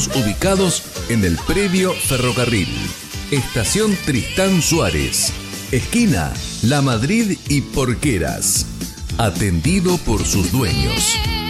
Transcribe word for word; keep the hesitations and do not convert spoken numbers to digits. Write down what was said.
Ubicados en el predio Ferrocarril. Estación Tristán Suárez. Esquina La Madrid y Porqueras. Atendido por sus dueños.